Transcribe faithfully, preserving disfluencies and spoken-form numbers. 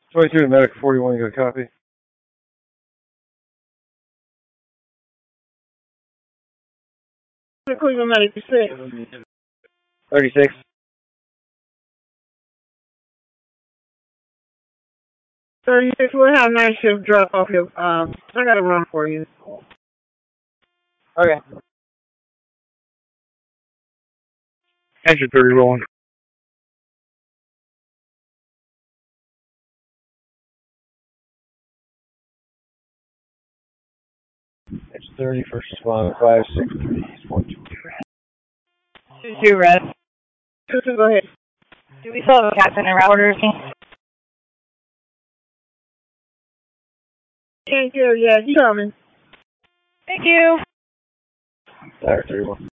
twenty-two to Medic forty-one, you got a copy? Cleveland Medic six. thirty-six. thirty-six, we'll have night shift drop off your, um, I got a run for you. Okay. Engine thirty rolling. It's thirty, first responder, five, six, three, four, two, Two, two, red. Two, two, go ahead. Do we still have a captain in route orders? Can't hear yet. He's coming. Thank you. Tire thirty-one.